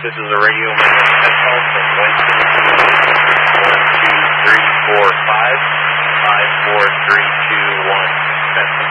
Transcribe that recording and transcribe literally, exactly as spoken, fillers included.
This is a radio maintenance test call from Winston one two three four five five four three two one. Test.